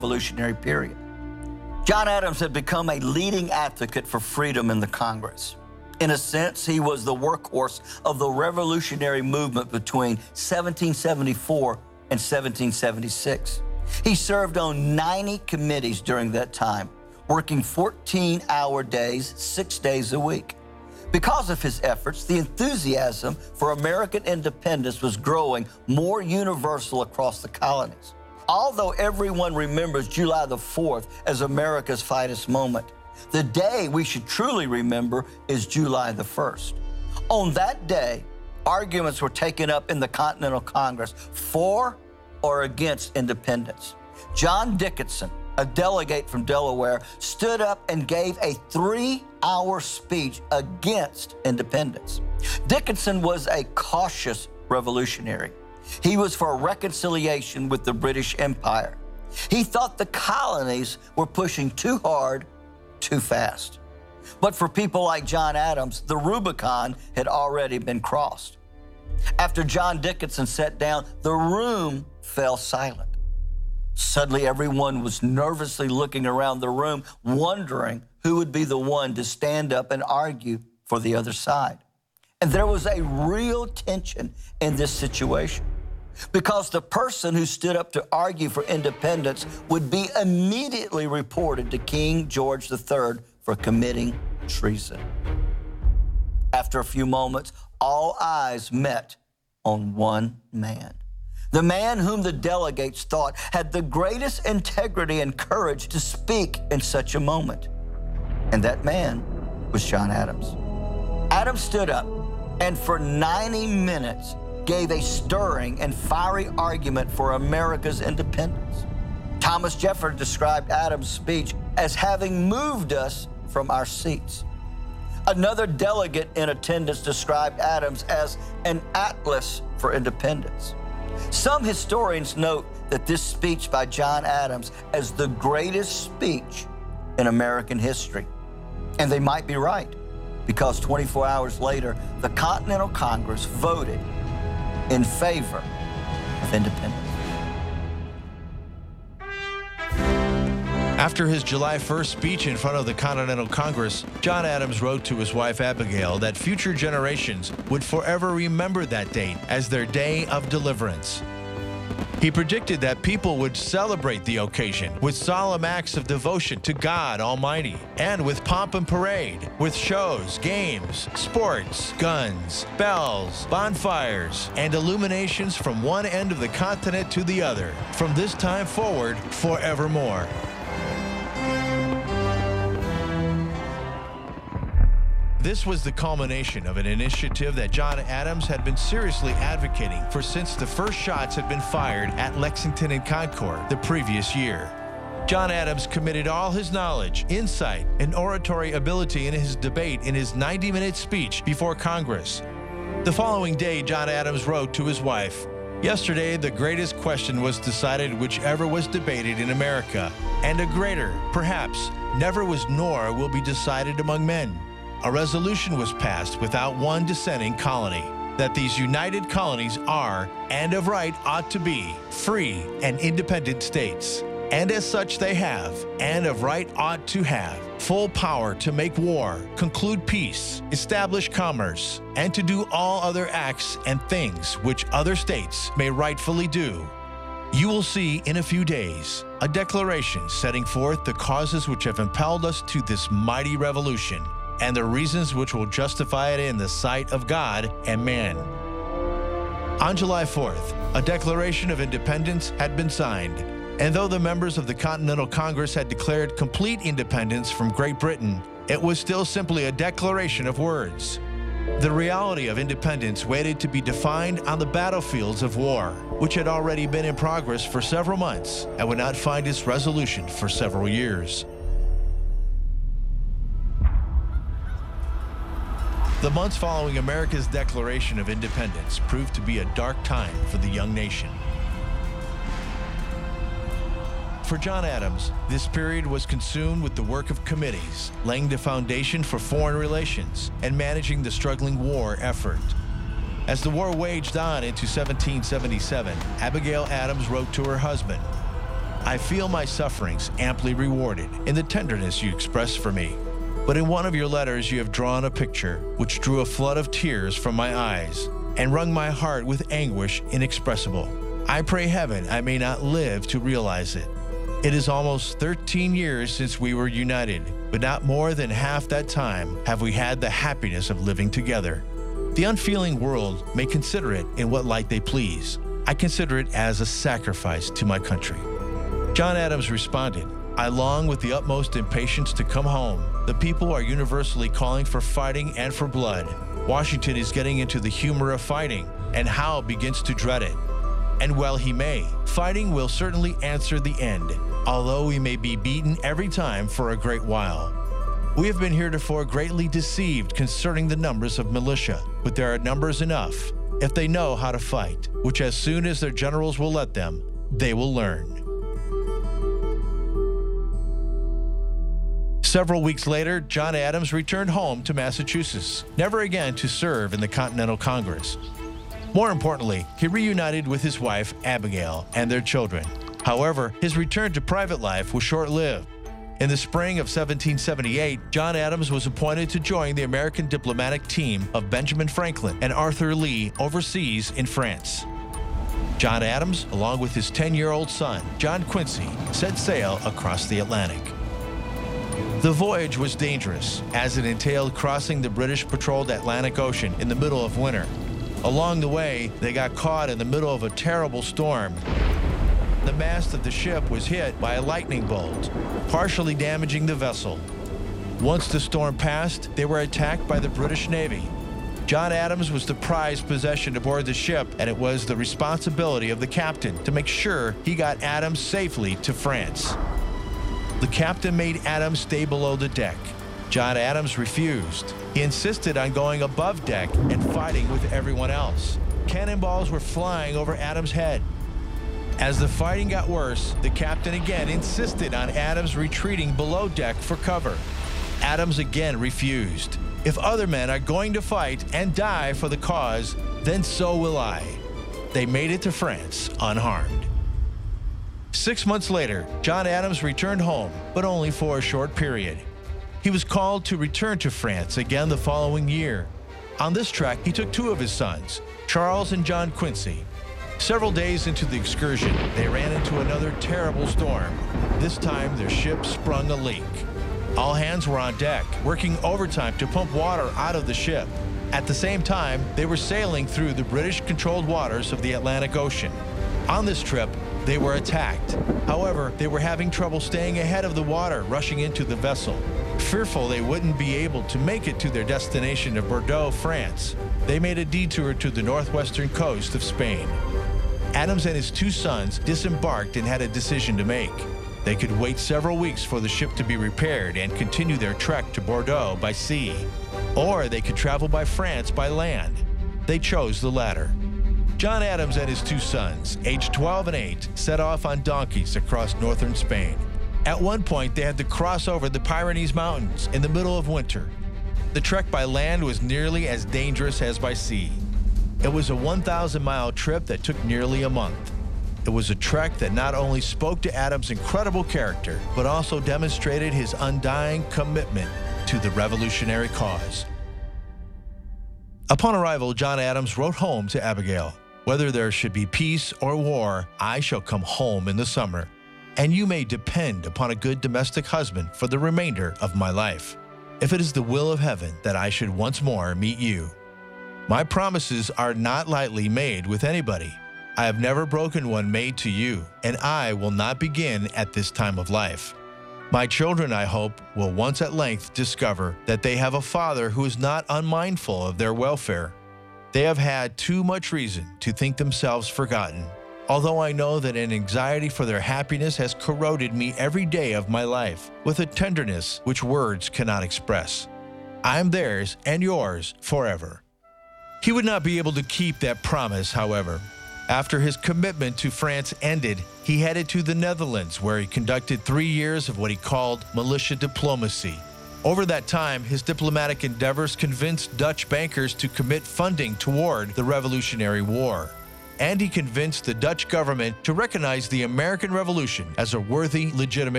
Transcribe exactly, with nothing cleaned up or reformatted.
Revolutionary period. John Adams had become a leading advocate for freedom in the Congress. In a sense, he was the workhorse of the revolutionary movement between seventeen seventy-four and seventeen seventy-six. He served on ninety committees during that time, working fourteen-hour days, six days a week. Because of his efforts, the enthusiasm for American independence was growing more universal across the colonies. Although everyone remembers July the fourth as America's finest moment, the day we should truly remember is July the first. On that day, arguments were taken up in the Continental Congress for or against independence. John Dickinson, a delegate from Delaware, stood up and gave a three-hour speech against independence. Dickinson was a cautious revolutionary. He was for reconciliation with the British Empire. He thought the colonies were pushing too hard, too fast. But for people like John Adams, the Rubicon had already been crossed. After John Dickinson sat down, the room fell silent. Suddenly, everyone was nervously looking around the room, wondering who would be the one to stand up and argue for the other side. And there was a real tension in this situation, because the person who stood up to argue for independence would be immediately reported to King George the Third for committing treason. After a few moments, all eyes met on one man. The man whom the delegates thought had the greatest integrity and courage to speak in such a moment. And that man was John Adams. Adams stood up and for ninety minutes gave a stirring and fiery argument for America's independence. Thomas Jefferson described Adams' speech as having moved us from our seats. Another delegate in attendance described Adams as an atlas for independence. Some historians note that this speech by John Adams as the greatest speech in American history. And they might be right, because twenty-four hours later, the Continental Congress voted in favor of independence. After his July first speech in front of the Continental Congress, John Adams wrote to his wife Abigail that future generations would forever remember that date as their day of deliverance. He predicted that people would celebrate the occasion with solemn acts of devotion to God Almighty, and with pomp and parade, with shows, games, sports, guns, bells, bonfires, and illuminations from one end of the continent to the other, from this time forward forevermore. This was the culmination of an initiative that John Adams had been seriously advocating for since the first shots had been fired at Lexington and Concord the previous year. John Adams committed all his knowledge, insight, and oratory ability in his debate in his ninety-minute speech before Congress. The following day, John Adams wrote to his wife, "Yesterday, the greatest question was decided whichever was debated in America, and a greater, perhaps, never was nor will be decided among men. A resolution was passed without one dissenting colony, that these united colonies are, and of right ought to be, free and independent states. And as such they have, and of right ought to have, full power to make war, conclude peace, establish commerce, and to do all other acts and things which other states may rightfully do. You will see in a few days a declaration setting forth the causes which have impelled us to this mighty revolution, and the reasons which will justify it in the sight of God and man." On July fourth, a Declaration of Independence had been signed, and though the members of the Continental Congress had declared complete independence from Great Britain, it was still simply a declaration of words. The reality of independence waited to be defined on the battlefields of war, which had already been in progress for several months and would not find its resolution for several years. The months following America's Declaration of Independence proved to be a dark time for the young nation. For John Adams, this period was consumed with the work of committees, laying the foundation for foreign relations and managing the struggling war effort. As the war waged on into seventeen seventy-seven, Abigail Adams wrote to her husband, I feel my sufferings amply rewarded in the tenderness you express for me. But in one of your letters you have drawn a picture which drew a flood of tears from my eyes and wrung my heart with anguish inexpressible. I pray heaven I may not live to realize it. It is almost thirteen years since we were united, but not more than half that time have we had the happiness of living together. The unfeeling world may consider it in what light they please. I consider it as a sacrifice to my country. John Adams responded, I long with the utmost impatience to come home. The people are universally calling for fighting and for blood. Washington is getting into the humor of fighting, and Howe begins to dread it. And well he may. Fighting will certainly answer the end, although we may be beaten every time for a great while. We have been heretofore greatly deceived concerning the numbers of militia, but there are numbers enough, if they know how to fight, which as soon as their generals will let them, they will learn. Several weeks later, John Adams returned home to Massachusetts, never again to serve in the Continental Congress. More importantly, he reunited with his wife, Abigail, and their children. However, his return to private life was short-lived. In the spring of seventeen seventy-eight, John Adams was appointed to join the American diplomatic team of Benjamin Franklin and Arthur Lee overseas in France. John Adams, along with his ten-year-old son, John Quincy, set sail across the Atlantic. The voyage was dangerous, as it entailed crossing the British-patrolled Atlantic Ocean in the middle of winter. Along the way, they got caught in the middle of a terrible storm. The mast of the ship was hit by a lightning bolt, partially damaging the vessel. Once the storm passed, they were attacked by the British Navy. John Adams was the prized possession aboard the ship, and it was the responsibility of the captain to make sure he got Adams safely to France. The captain made Adams stay below the deck. John Adams refused. He insisted on going above deck and fighting with everyone else. Cannonballs were flying over Adams' head. As the fighting got worse, the captain again insisted on Adams retreating below deck for cover. Adams again refused. If other men are going to fight and die for the cause, then so will I. They made it to France unharmed. Six months later, John Adams returned home, but only for a short period. He was called to return to France again the following year. On this trek, he took two of his sons, Charles and John Quincy. Several days into the excursion, they ran into another terrible storm. This time, their ship sprung a leak. All hands were on deck, working overtime to pump water out of the ship. At the same time, they were sailing through the British-controlled waters of the Atlantic Ocean. On this trip, they were attacked. However, they were having trouble staying ahead of the water rushing into the vessel. Fearful they wouldn't be able to make it to their destination of Bordeaux, France, they made a detour to the northwestern coast of Spain. Adams and his two sons disembarked and had a decision to make. They could wait several weeks for the ship to be repaired and continue their trek to Bordeaux by sea, or they could travel by France by land. They chose the latter. John Adams and his two sons, aged twelve and eight, set off on donkeys across northern Spain. At one point, they had to cross over the Pyrenees Mountains in the middle of winter. The trek by land was nearly as dangerous as by sea. It was a one thousand mile trip that took nearly a month. It was a trek that not only spoke to Adams' incredible character, but also demonstrated his undying commitment to the revolutionary cause. Upon arrival, John Adams wrote home to Abigail, "Whether there should be peace or war, I shall come home in the summer, and you may depend upon a good domestic husband for the remainder of my life, if it is the will of heaven that I should once more meet you. My promises are not lightly made with anybody. I have never broken one made to you, and I will not begin at this time of life. My children, I hope, will once at length discover that they have a father who is not unmindful of their welfare. They have had too much reason to think themselves forgotten, although I know that an anxiety for their happiness has corroded me every day of my life with a tenderness which words cannot express. I am theirs and yours forever." He would not be able to keep that promise, however. After his commitment to France ended, he headed to the Netherlands, where he conducted three years of what he called militia diplomacy. Over that time, his diplomatic endeavors convinced Dutch bankers to commit funding toward the Revolutionary War. and he convinced the Dutch government to recognize the American Revolution as a worthy, legitimate